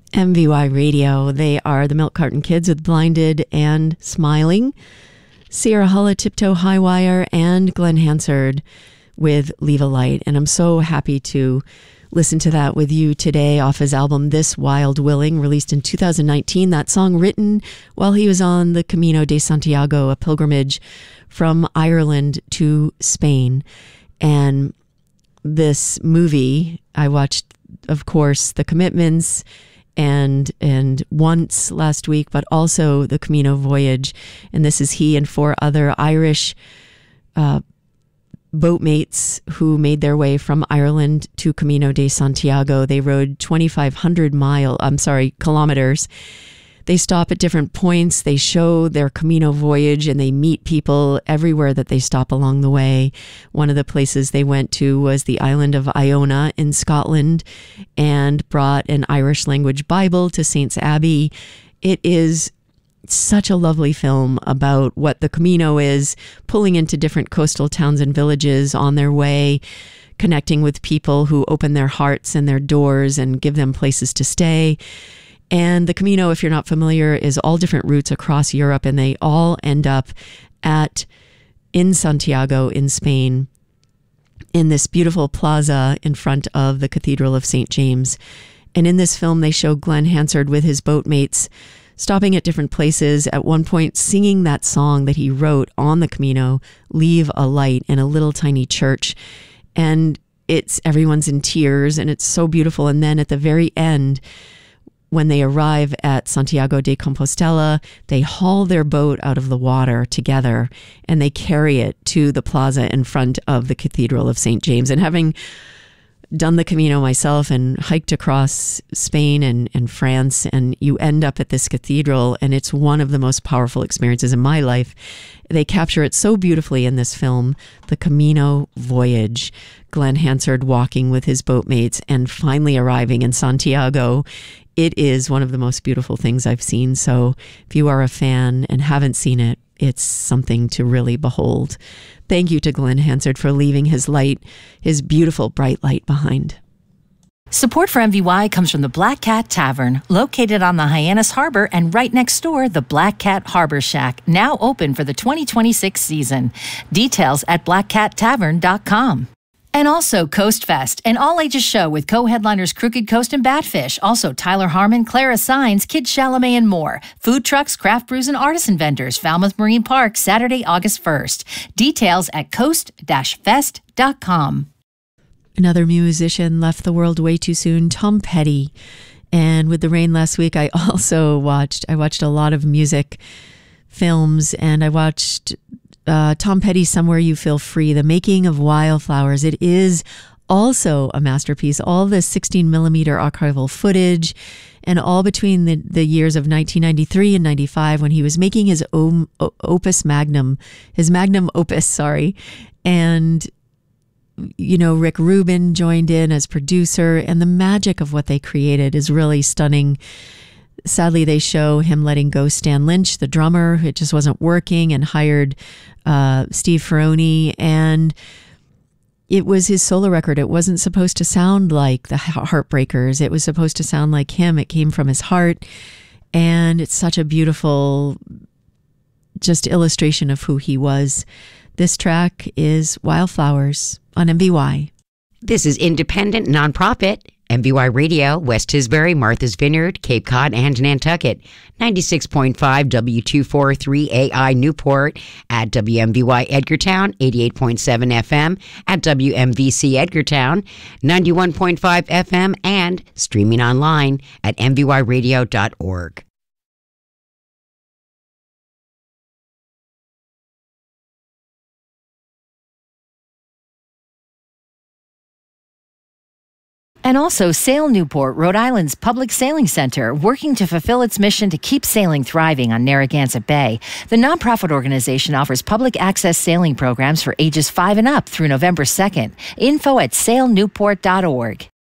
MVY Radio. They are the Milk Carton Kids with Blinded and Smiling, Sierra Hulla, Tiptoe Highwire, and Glenn Hansard with Leave a Light. And I'm so happy to listen to that with you today off his album This Wild Willing, released in 2019. That song written while he was on the Camino de Santiago, a pilgrimage from Ireland to Spain. And this movie, I watched, of course, The Commitments and Once last week, but also the Camino Voyage. And this is he and 4 other Irish boatmates who made their way from Ireland to Camino de Santiago. They rode 2,500 kilometers. They stop at different points. They show their Camino voyage and they meet people everywhere that they stop along the way. One of the places they went to was the island of Iona in Scotland and brought an Irish language Bible to Saints Abbey. It is such a lovely film about what the Camino is, pulling into different coastal towns and villages on their way, connecting with people who open their hearts and their doors and give them places to stay. And the Camino, if you're not familiar, is all different routes across Europe, and they all end up in Santiago in Spain, in this beautiful plaza in front of the Cathedral of St. James. And in this film, they show Glenn Hansard with his boatmates stopping at different places, at one point singing that song that he wrote on the Camino, Leave a Light, in a little tiny church. And everyone's in tears, and it's so beautiful. And then at the very end, when they arrive at Santiago de Compostela, they haul their boat out of the water together and they carry it to the plaza in front of the Cathedral of St. James. And having done the Camino myself and hiked across Spain and France, and you end up at this cathedral, and it's one of the most powerful experiences in my life. They capture it so beautifully in this film, The Camino Voyage. Glenn Hansard walking with his boatmates and finally arriving in Santiago. It is one of the most beautiful things I've seen. So if you are a fan and haven't seen it, it's something to really behold. Thank you to Glenn Hansard for leaving his light, his beautiful bright light behind. Support for MVY comes from the Black Cat Tavern, located on the Hyannis Harbor, and right next door, the Black Cat Harbor Shack, now open for the 2026 season. Details at blackcattavern.com. And also Coast Fest, an all-ages show with co-headliners Crooked Coast and Batfish, also Tyler Harmon, Clara Sines, Kid Chalamet, and more. Food trucks, craft brews, and artisan vendors. Falmouth Marine Park, Saturday, August 1st. Details at coast-fest.com. Another musician left the world way too soon, Tom Petty. And with the rain last week, I also watched a lot of music films, and I watched Tom Petty's Somewhere You Feel Free, The Making of Wildflowers. It is also a masterpiece. All the 16 millimeter archival footage, and all between the years of 1993 and 95 when he was making his magnum opus. And, you know, Rick Rubin joined in as producer, and the magic of what they created is really stunning. Sadly, they show him letting go Stan Lynch, the drummer. It just wasn't working, and hired Steve Ferroni. And it was his solo record. It wasn't supposed to sound like the Heartbreakers. It was supposed to sound like him. It came from his heart. And it's such a beautiful just illustration of who he was. This track is Wildflowers on MVY. This is independent, nonprofit MVY Radio, West Tisbury, Martha's Vineyard, Cape Cod, and Nantucket. 96.5 W243AI Newport, at WMVY Edgartown, 88.7 FM at WMVC Edgartown, 91.5 FM, and streaming online at mvyradio.org. And also Sail Newport, Rhode Island's public sailing center, working to fulfill its mission to keep sailing thriving on Narragansett Bay. The nonprofit organization offers public access sailing programs for ages 5 and up through November 2nd. Info at sailnewport.org.